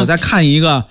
我在看一个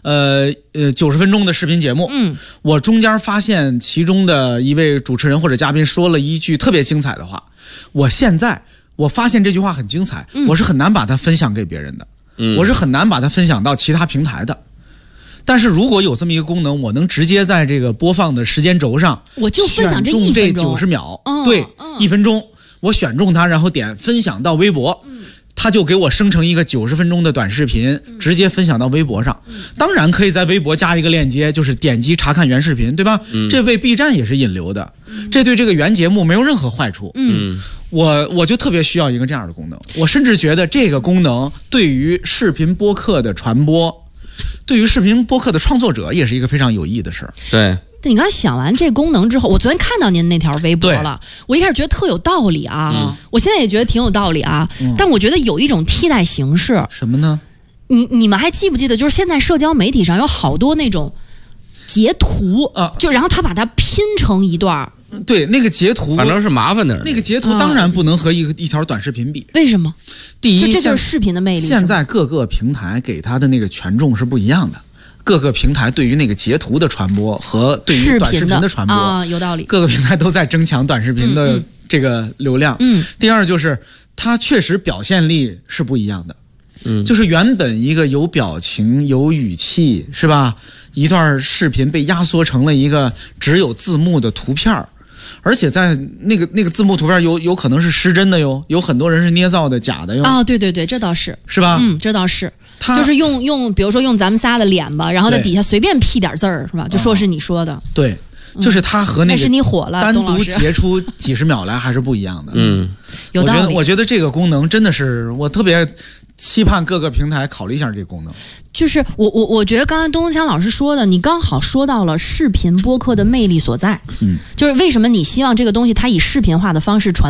90分钟的视频节目，我中间发现其中的一位主持人或者嘉宾说了一句特别精彩的话，我发现这句话很精彩，我是很难把它分享给别人的，我是很难把它分享到其他平台的。但是如果有这么一个功能，我能直接在这个播放的时间轴上， 我就分享这1分钟 90秒，对，1分钟，我选中它，然后点分享到微博，它就给我生成一个90分钟的短视频，直接分享到微博上。当然可以在微博加一个链接，就是点击查看原视频，对吧？这为 B 站也是引流的，这对这个原节目没有任何坏处。我就特别需要一个这样的功能，我甚至觉得这个功能对于视频播客的传播，对于视频播客的创作者也是一个非常有益的事儿。 对， 你刚想完这功能之后，我昨天看到您那条微博了，我一开始觉得特有道理啊，我现在也觉得挺有道理啊，但我觉得有一种替代形式， 什么呢？ 你们还记不记得，就是现在社交媒体上有好多那种截图啊，就然后他把它拼成一段。 对，那个截图反正是麻烦的。 那个截图当然不能和一条短视频比。 为什么？ 第一， 这就是视频的魅力。 现在各个平台给它的那个权重是不一样的，各个平台对于那个截图的传播和对于短视频的传播啊，有道理。 各个平台都在争抢短视频的这个流量。第二就是它确实表现力是不一样的。就是原本一个有表情、有语气，是吧？一段视频被压缩成了一个只有字幕的图片。而且在那个字幕图片有可能是失真的哟，有很多人是捏造的假的哟。啊， 对对对，这倒是， 是吧？ 这倒是，就是用，比如说用咱们仨的脸吧，然后在底下随便 P 点字儿，是吧？就说是你说的。对，就是他和那个是你火了， 单独截出几十秒来还是不一样的。 有道理。 我觉得这个功能真的是我特别期盼各个平台考虑一下这个功能。 就是我觉得刚才东强老师说的，你刚好说到了视频播客的魅力所在。就是为什么你希望这个东西它以视频化的方式传